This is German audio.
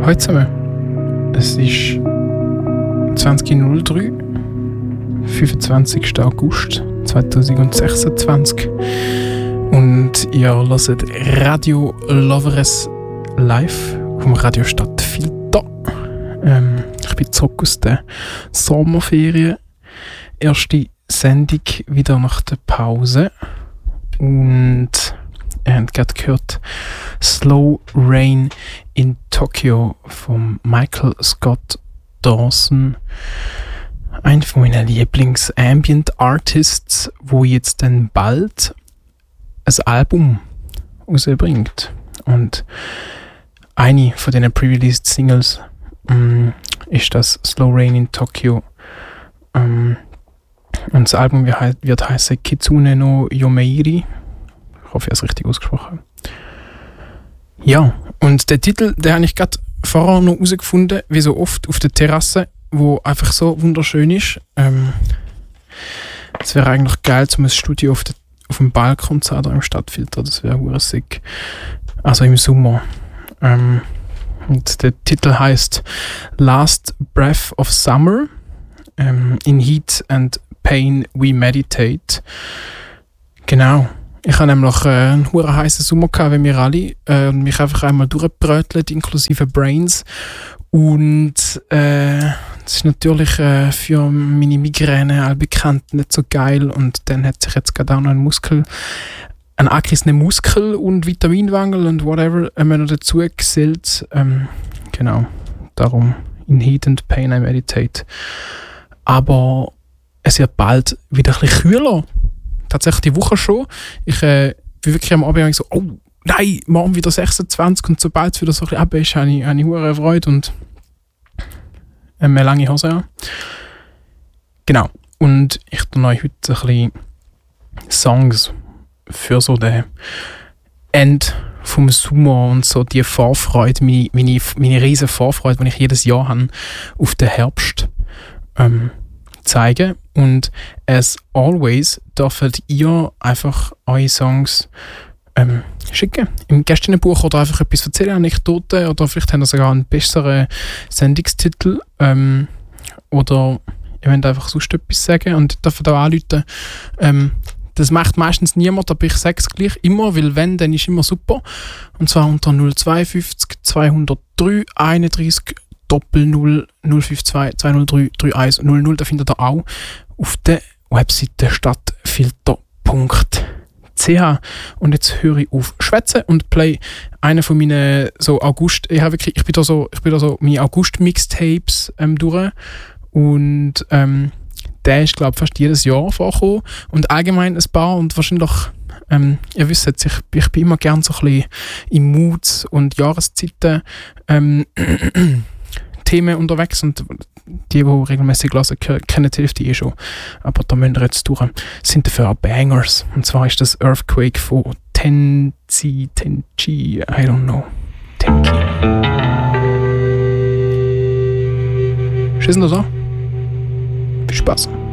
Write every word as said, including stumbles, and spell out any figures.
Hallo zusammen. Es ist zwanzig Uhr drei, fünfundzwanzigster August zweitausendsechsundzwanzig und ihr hört Radio Loveres live vom Radiostadt Filter. Ähm, ich bin zurück aus der Sommerferien. Erste Sendung wieder nach der Pause und ihr habt gerade gehört Slow Rain in Tokyo von Michael Scott Dawson, einer von meinen Lieblings-Ambient-Artists, wo jetzt dann bald ein Album rausbringt. Und eine von diesen pre-released Singles ähm, ist das Slow Rain in Tokyo. Ähm, und das Album wird, wird heißen Kitsune no Yomeiri. Ich hoffe, ich habe es richtig ausgesprochen. Ja, und der Titel, den habe ich gerade vorher noch herausgefunden, wie so oft auf der Terrasse, wo einfach so wunderschön ist. Ähm, es wäre eigentlich geil, zum ein Studio auf, der, auf dem Balkon zu haben, im Stadtfilter. Das wäre hure sick. Also im Sommer. Ähm, und der Titel heißt Last Breath of Summer. Ähm, in Heat and Pain we meditate. Genau. Ich hatte nämlich äh, einen huere heißen Sommer gehabt, wie wir alle, äh, und mich einfach einmal durchgebrötelt, inklusive Brains. Und äh, das ist natürlich äh, für meine Migräne allbekannt nicht so geil. Und dann hat sich jetzt gerade auch noch ein Muskel, ein angerissener Muskel und Vitaminmangel und whatever äh, noch dazu gesellt. Ähm, genau, darum in Heat and Pain I meditate. Aber es wird bald wieder ein bisschen kühler. Tatsächlich die Woche schon. Ich äh, bin wirklich am Abend so, oh nein, morgen wieder sechsundzwanzig und sobald es wieder so ein bisschen ab ist, habe ich, habe ich hohe Freude und äh, eine lange Hose an. Genau. Und ich tue euch heute ein bisschen Songs für so den Ende vom Sommer und so die Vorfreude, meine, meine, meine riesen Vorfreude, die ich jedes Jahr habe auf den Herbst ähm, zeigen. Und as always dürft ihr einfach eure Songs ähm, schicken. Im Gästinnenbuch oder einfach etwas erzählen, Anekdoten oder vielleicht haben wir sogar einen besseren Sendungstitel. Ähm, oder ihr wollt einfach sonst etwas sagen und ihr dürft auch anrufen. Ähm, das macht meistens niemand, aber ich sage es gleich immer, weil wenn, dann ist immer super. Und zwar unter null zwei fünf zweihundertdrei einunddreißig Doppel null null fünf zwei zwei null drei drei eins null null. Da findet ihr auch auf der Webseite stadtfilter punkt c h. Und jetzt höre ich auf schwätzen und play einen von meinen so August. Ich habe wirklich, ich bin da so, ich bin da so meine August-Mixtapes ähm, durch und ähm, der ist glaube ich fast jedes Jahr vorgekommen und allgemein ein paar und wahrscheinlich ähm, ihr wisst jetzt, ich, ich bin immer gerne so ein bisschen in Moods und Jahreszeiten ähm, Themen unterwegs und die, die regelmäßig hören, kennen die Hälfte eh schon. Aber da müssen wir jetzt durch. Das sind dafür auch Bangers. Und zwar ist das Earthquake von Tenchi, Tenchi, I don't know. Tenki. Schießen das an? Viel Spaß.